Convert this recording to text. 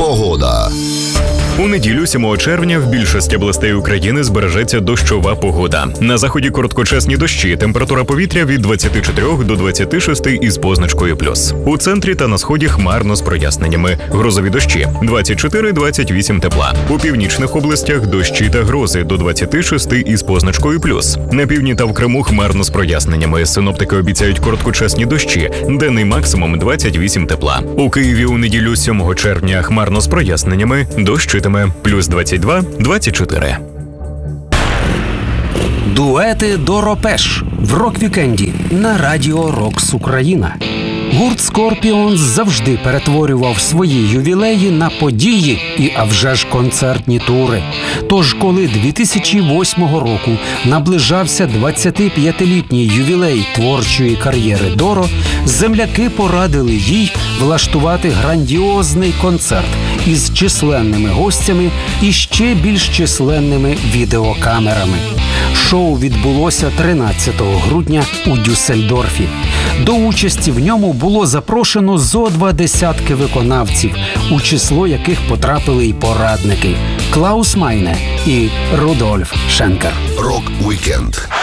Погода. У неділю 7 червня в більшості областей України збережеться дощова погода. На заході короткочасні дощі, температура повітря від 24 до 26 із позначкою плюс. У центрі та на сході хмарно з проясненнями. Грозові дощі – 24-28 тепла. У північних областях дощі та грози до 26 із позначкою плюс. На півдні та в Криму хмарно з проясненнями. Синоптики обіцяють короткочасні дощі, денний максимум 28 тепла. У Києві у неділю 7 червня хмарно з проясненнями, дощитиме плюс 22-24. Дуети до Ропеш в рок-вікенді на радіо Рокс Україна. Гурт Скорпіонс завжди перетворював свої ювілеї на події і, а вже ж, концертні тури. Тож, коли 2008 року наближався 25-літній ювілей творчої кар'єри Доро, земляки порадили їй влаштувати грандіозний концерт із численними гостями і ще більш численними відеокамерами. Шоу відбулося 13 грудня у Дюссельдорфі. До участі в ньому було запрошено зо 20 виконавців, у число яких потрапили й порадники – Клаус Майне і Рудольф Шенкер. Рок-вікенд.